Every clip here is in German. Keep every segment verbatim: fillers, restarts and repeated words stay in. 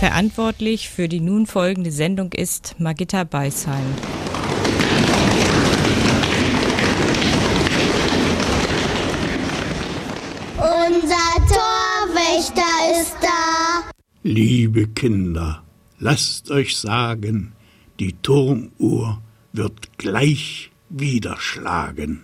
Verantwortlich für die nun folgende Sendung ist Margitta Beisheim. Unser Torwächter ist da. Liebe Kinder, lasst euch sagen, die Turmuhr wird gleich wieder schlagen.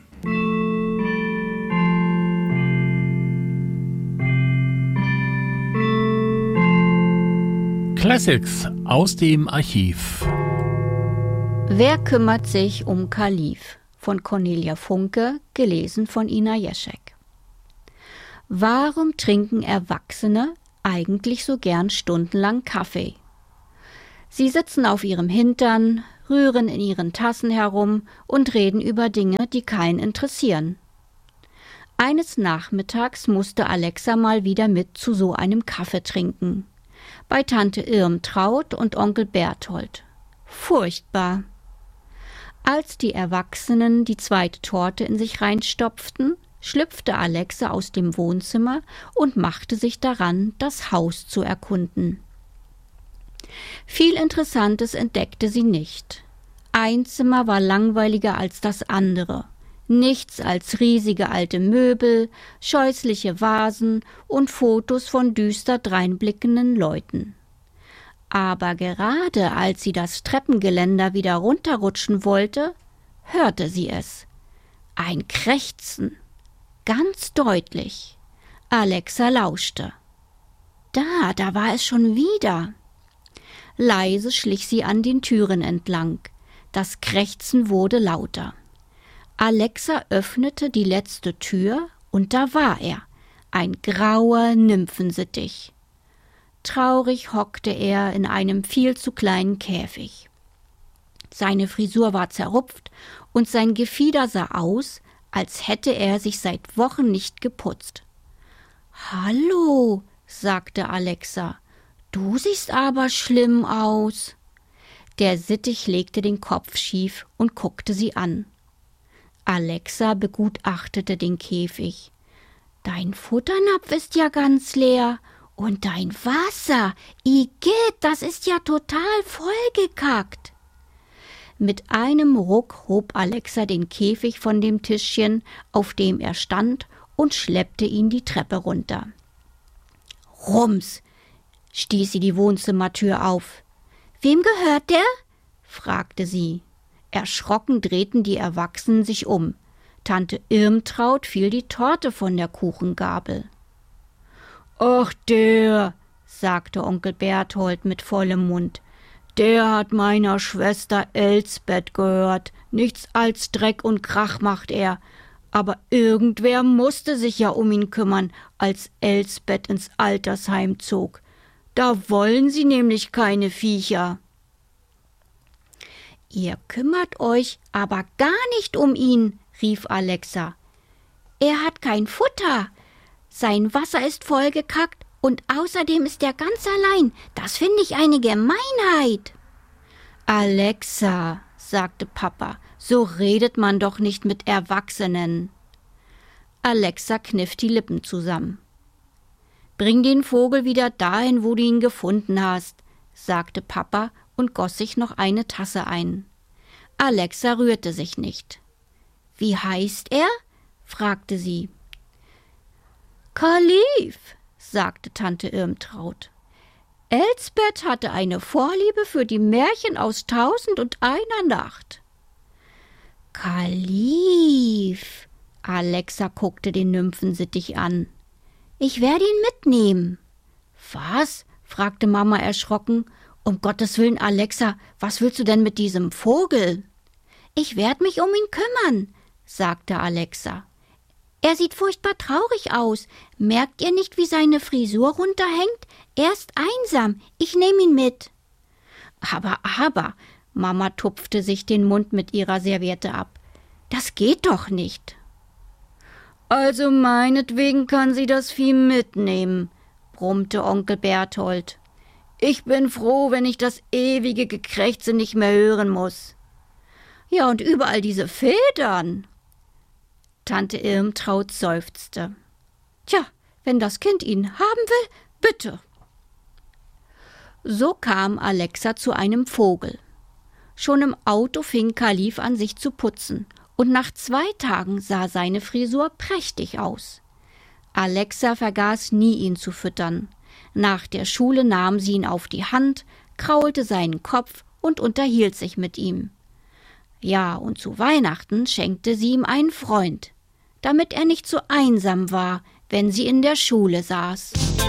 Classics aus dem Archiv. Wer kümmert sich um Kalif? Von Cornelia Funke, gelesen von Ina Jeschek. Warum trinken Erwachsene eigentlich so gern stundenlang Kaffee? Sie sitzen auf ihrem Hintern, rühren in ihren Tassen herum und reden über Dinge, die keinen interessieren. Eines Nachmittags musste Alexa mal wieder mit zu so einem Kaffeetrinken. Bei Tante Irmtraut und Onkel Berthold. Furchtbar. Als die Erwachsenen die zweite Torte in sich reinstopften, schlüpfte Alexa aus dem Wohnzimmer und machte sich daran, das Haus zu erkunden. Viel Interessantes entdeckte sie nicht. Ein Zimmer war langweiliger als das andere. Nichts als riesige alte Möbel, scheußliche Vasen und Fotos von düster dreinblickenden Leuten. Aber gerade als sie das Treppengeländer wieder runterrutschen wollte, hörte sie es. Ein Krächzen. Ganz deutlich. Alexa lauschte. Da, da war es schon wieder. Leise schlich sie an den Türen entlang. Das Krächzen wurde lauter. Alexa öffnete die letzte Tür und da war er, ein grauer Nymphensittich. Traurig hockte er in einem viel zu kleinen Käfig. Seine Frisur war zerrupft und sein Gefieder sah aus, als hätte er sich seit Wochen nicht geputzt. »Hallo«, sagte Alexa, »du siehst aber schlimm aus.« Der Sittich legte den Kopf schief und guckte sie an. Alexa begutachtete den Käfig. »Dein Futternapf ist ja ganz leer. Und dein Wasser, Igitt, das ist ja total vollgekackt.« Mit einem Ruck hob Alexa den Käfig von dem Tischchen, auf dem er stand, und schleppte ihn die Treppe runter. »Rums«, stieß sie die Wohnzimmertür auf. »Wem gehört der?« fragte sie. Erschrocken drehten die Erwachsenen sich um. Tante Irmtraut fiel die Torte von der Kuchengabel. »Ach, der«, sagte Onkel Berthold mit vollem Mund, »der hat meiner Schwester Elsbeth gehört. Nichts als Dreck und Krach macht er. Aber irgendwer musste sich ja um ihn kümmern, als Elsbeth ins Altersheim zog. Da wollen sie nämlich keine Viecher.« »Ihr kümmert euch aber gar nicht um ihn«, rief Alexa. »Er hat kein Futter. Sein Wasser ist vollgekackt und außerdem ist er ganz allein. Das finde ich eine Gemeinheit.« »Alexa«, sagte Papa, »so redet man doch nicht mit Erwachsenen.« Alexa kniff die Lippen zusammen. »Bring den Vogel wieder dahin, wo du ihn gefunden hast«, sagte Papa und goss sich noch eine Tasse ein. Alexa rührte sich nicht. »Wie heißt er?« fragte sie. »Kalif«, sagte Tante Irmtraut. »Elsbeth hatte eine Vorliebe für die Märchen aus Tausend und einer Nacht.« »Kalif«, Alexa guckte den Nymphensittich an. »Ich werde ihn mitnehmen.« »Was?«, fragte Mama erschrocken. »Um Gottes Willen, Alexa, was willst du denn mit diesem Vogel?« »Ich werde mich um ihn kümmern«, sagte Alexa. »Er sieht furchtbar traurig aus. Merkt ihr nicht, wie seine Frisur runterhängt? Er ist einsam. Ich nehme ihn mit.« »Aber, aber«, Mama tupfte sich den Mund mit ihrer Serviette ab. »Das geht doch nicht.« »Also meinetwegen kann sie das Vieh mitnehmen«, brummte Onkel Berthold. »Ich bin froh, wenn ich das ewige Gekrächze nicht mehr hören muss.« »Ja, und überall diese Federn.« Tante Irmtraut seufzte. »Tja, wenn das Kind ihn haben will, bitte.« So kam Alexa zu einem Vogel. Schon im Auto fing Kalif an, sich zu putzen, und nach zwei Tagen sah seine Frisur prächtig aus. Alexa vergaß nie, ihn zu füttern. Nach der Schule nahm sie ihn auf die Hand, kraulte seinen Kopf und unterhielt sich mit ihm. Ja, und zu Weihnachten schenkte sie ihm einen Freund, damit er nicht so einsam war, wenn sie in der Schule saß.